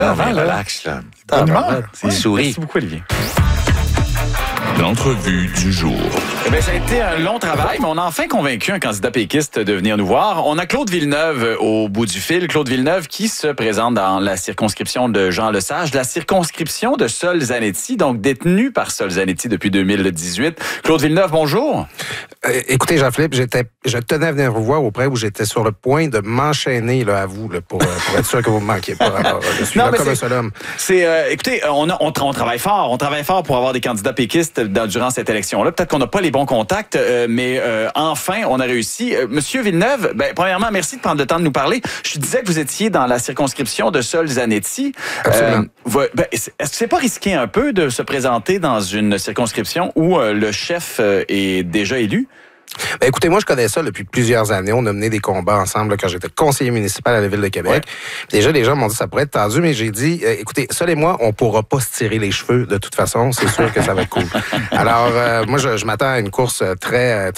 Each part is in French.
Non, mais relax, là. Bonne humeur. Il sourit. Merci beaucoup, Olivier. L'entrevue du jour. Eh bien, ça a été un long travail, mais on a enfin convaincu un candidat péquiste de venir nous voir. On a Claude Villeneuve au bout du fil. Claude Villeneuve qui se présente dans la circonscription de Jean Lesage, la circonscription de Sol Zanetti, donc détenu par Sol Zanetti depuis 2018. Claude Villeneuve, bonjour. Écoutez, Jean-Philippe, je tenais à venir vous voir auprès où j'étais sur le point de m'enchaîner là, à vous là, pour être sûr que vous ne me manquiez pas. Alors, je suis là comme un seul homme. Écoutez, on travaille fort. On travaille fort pour avoir des candidats péquistes durant cette élection-là. Peut-être qu'on n'a pas les bons contacts, mais enfin, on a réussi. Monsieur Villeneuve, premièrement, merci de prendre le temps de nous parler. Je disais que vous étiez dans la circonscription de Sol Zanetti. Absolument. Est-ce que c'est pas risqué un peu de se présenter dans une circonscription où le chef est déjà élu? Écoutez, moi, je connais ça depuis plusieurs années. On a mené des combats ensemble là, quand j'étais conseiller municipal à la Ville de Québec. Ouais. Déjà, les gens m'ont dit que ça pourrait être tendu, mais j'ai dit, écoutez, Sol et moi, on pourra pas se tirer les cheveux de toute façon. C'est sûr que ça va être cool. Alors, moi, je m'attends à une course très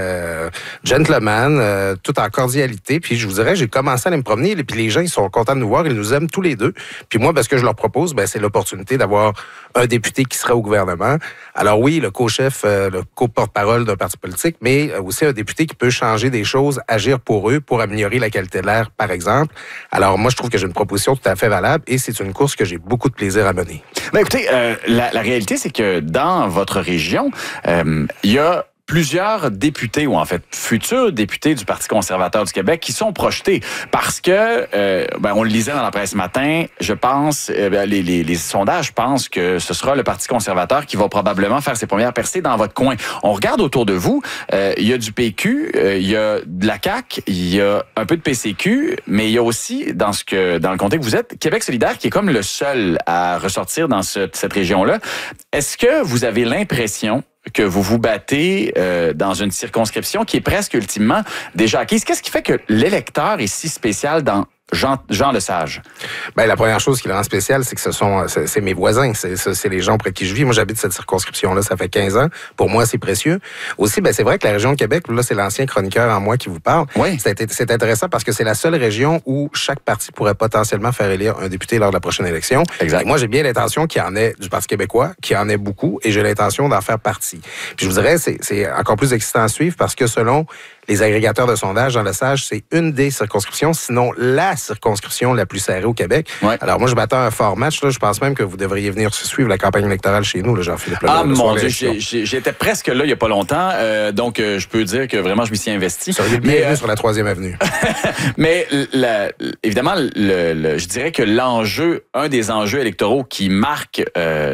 gentleman, tout en cordialité. Puis, je vous dirais, j'ai commencé à aller me promener, et puis les gens, ils sont contents de nous voir. Ils nous aiment tous les deux. Puis moi, ce que je leur propose, c'est l'opportunité d'avoir un député qui sera au gouvernement. Alors oui, le co-chef, le co-porte-parole d'un parti politique, mais aussi un député qui peut changer des choses, agir pour eux, pour améliorer la qualité de l'air, par exemple. Alors moi, je trouve que j'ai une proposition tout à fait valable et c'est une course que j'ai beaucoup de plaisir à mener. Écoutez, la réalité, c'est que dans votre région, il y a plusieurs députés, ou en fait futurs députés du Parti conservateur du Québec qui sont projetés parce que, on le lisait dans la presse ce matin, je pense, les sondages pensent que ce sera le Parti conservateur qui va probablement faire ses premières percées dans votre coin. On regarde autour de vous, il y a du PQ, il y a de la CAQ, il y a un peu de PCQ, mais il y a aussi, dans le contexte que vous êtes, Québec solidaire qui est comme le seul à ressortir dans cette région-là. Est-ce que vous avez l'impression que vous vous battez dans une circonscription qui est presque ultimement déjà acquise? Qu'est-ce qui fait que l'électeur est si spécial dans Jean Lesage? La première chose qui le rend spécial, c'est que c'est mes voisins. C'est les gens près qui je vis. Moi, j'habite cette circonscription-là, ça fait 15 ans. Pour moi, c'est précieux. Aussi, c'est vrai que la région de Québec, là, c'est l'ancien chroniqueur en moi qui vous parle. Oui. C'est intéressant parce que c'est la seule région où chaque parti pourrait potentiellement faire élire un député lors de la prochaine élection. Exact. Et moi, j'ai bien l'intention qu'il y en ait du Parti québécois, qu'il y en ait beaucoup, et j'ai l'intention d'en faire partie. Puis je vous dirais, c'est encore plus excitant à suivre parce que selon les agrégateurs de sondage, Jean Lesage, c'est une des circonscriptions, sinon la circonscription la plus serrée au Québec. Ouais. Alors moi, je m'attends à un fort match. Là. Je pense même que vous devriez venir suivre la campagne électorale chez nous, là, Jean-Philippe. Mon Dieu, j'étais presque là il n'y a pas longtemps. Donc, je peux dire que vraiment, je m'y suis investi. Vous seriez bienvenu sur la 3e avenue. Mais évidemment, je dirais que un des enjeux électoraux qui marque,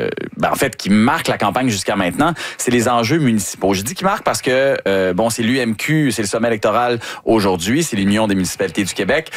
qui marque la campagne jusqu'à maintenant, c'est les enjeux municipaux. Je dis qui marque parce que, c'est l'UMQ, c'est le sommet électoral aujourd'hui, c'est l'Union des municipalités du Québec.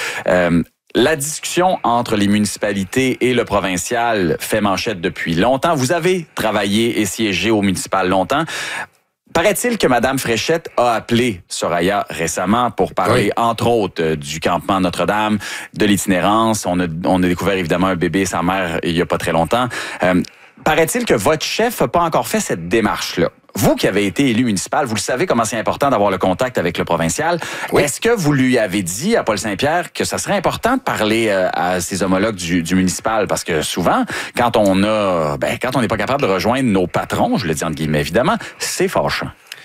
La discussion entre les municipalités et le provincial fait manchette depuis longtemps. Vous avez travaillé et siégé au municipal longtemps. Paraît-il que Mme Fréchette a appelé Soraya récemment pour parler, entre autres, du campement Notre-Dame, de l'itinérance. On a découvert évidemment un bébé et sa mère il y a pas très longtemps. Paraît-il que votre chef n'a pas encore fait cette démarche-là. Vous qui avez été élu municipal, vous le savez comment c'est important d'avoir le contact avec le provincial. Oui. Est-ce que vous lui avez dit à Paul Saint-Pierre que ça serait important de parler à ses homologues du municipal? Parce que souvent, quand on n'est pas capable de rejoindre nos patrons, je le dis entre guillemets évidemment, c'est fâchant.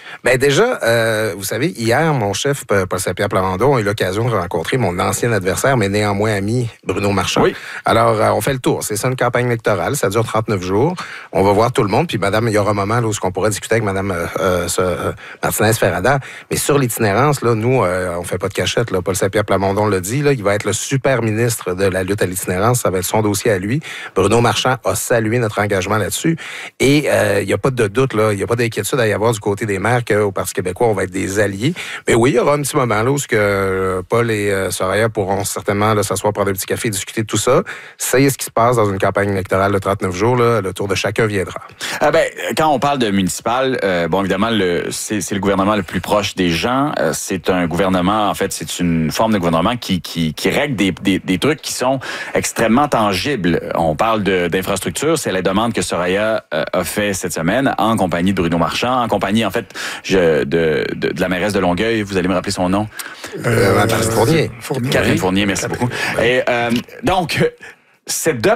Déjà, vous savez, hier, mon chef, Paul Saint-Pierre Plamondon, a eu l'occasion de rencontrer mon ancien adversaire, mais néanmoins ami, Bruno Marchand. Oui. Alors, on fait le tour. C'est ça, une campagne électorale. Ça dure 39 jours. On va voir tout le monde. Puis, madame, il y aura un moment là, où on pourra discuter avec madame Martinez-Ferrada. Mais sur l'itinérance, là, nous, on fait pas de cachette. Là. Paul Saint-Pierre Plamondon l'a dit. Là, il va être le super ministre de la lutte à l'itinérance. Ça va être son dossier à lui. Bruno Marchand a salué notre engagement là-dessus. Et il n'y a pas de doute, là. Il n'y a pas d'inquiétude à y avoir du côté des maires qu'au Parti québécois, on va être des alliés. Mais oui, il y aura un petit moment là où Paul et Soraya pourront certainement là, s'asseoir, prendre un petit café, discuter de tout ça. C'est ce qui se passe dans une campagne électorale de 39 jours. Là, le tour de chacun viendra. Quand on parle de municipal, évidemment, c'est le gouvernement le plus proche des gens. C'est un gouvernement, en fait, c'est une forme de gouvernement qui règle des trucs qui sont extrêmement tangibles. On parle d'infrastructure. C'est la demande que Soraya a fait cette semaine en compagnie de Bruno Marchand, en compagnie, en fait, de la mairesse de Longueuil. Vous allez me rappeler son nom? Catherine Fournier. Catherine Fournier, merci beaucoup. Et donc, cette demande